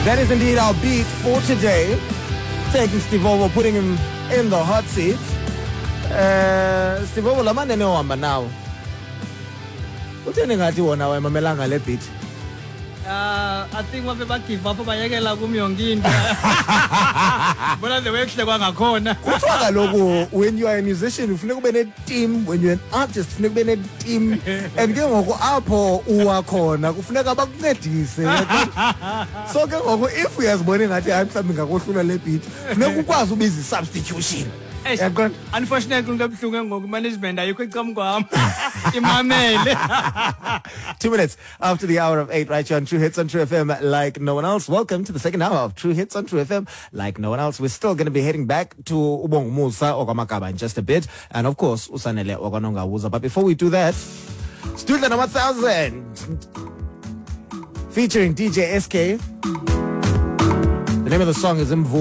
That is indeed our beat for today. Taking Steve Ovo, putting him in the hot seat. Steve Ovo, lamane ne ohamba nawo. Utheni ngathi wona wemamelanga le beat? I think what people give up bayekela kumyonginto. Bona the way kuhle kwangakhona. Kuthiwa kaloku when you are a musician ufuneka ube ne team, when you are an artist ufuneka ube ne team, and ke ngoku apho uwa khona kufuneka bakuncedise. So ke ngoku if uyazibona ngathi hayi mhlawumbe ngakohlula le beat funeka ukwazi ubiza substitution. Unfortunately ngabhlungu ngoku management ayikho ecam kwami. Imamele. 2 minutes after the hour of 8 right here on True Hits on True FM like no one else. Welcome to the second hour of True Hits on True FM like no one else. We're still going to be heading back to Ubong Musa Okamakaba in just a bit, and of course Usanele Oganonga Wuza. But before we do that, Student number 1000 featuring DJ SK. The name of the song is Mvu.